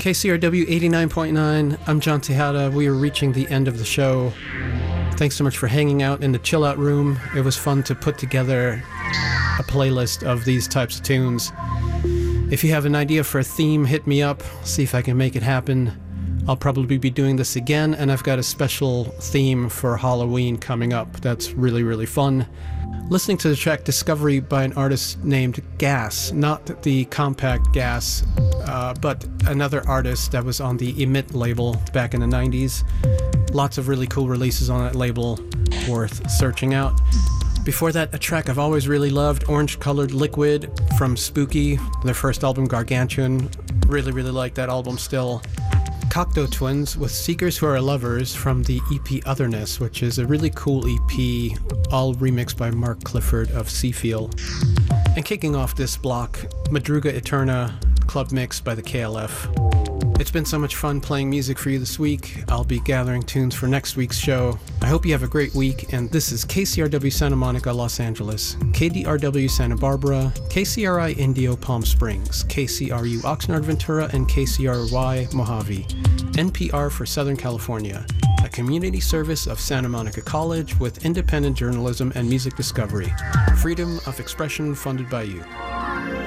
KCRW 89.9. I'm John Tejada. We are reaching the end of the show. Thanks so much for hanging out in the chill out room. It was fun to put together a playlist of these types of tunes. If you have an idea for a theme, hit me up. See if I can make it happen. I'll probably be doing this again, and I've got a special theme for Halloween coming up that's really, really fun. Listening to the track Discovery by an artist named Gas, not the Compact Gas, but another artist that was on the Emit label back in the 90s. Lots of really cool releases on that label, worth searching out. Before that, a track I've always really loved, Orange Colored Liquid from Spooky, their first album Gargantuan. Really, really like that album still. Cocteau Twins with Seekers Who Are Lovers from the EP Otherness, which is a really cool EP, all remixed by Mark Clifford of Seafeel. And kicking off this block, Madruga Eterna, club mix by the KLF. It's been so much fun playing music for you this week. I'll be gathering tunes for next week's show. I hope you have a great week, and this is KCRW Santa Monica, Los Angeles, KDRW Santa Barbara, KCRI Indio Palm Springs, KCRU Oxnard Ventura, and KCRY Mojave, NPR for Southern California, a community service of Santa Monica College with independent journalism and music discovery. Freedom of expression funded by you.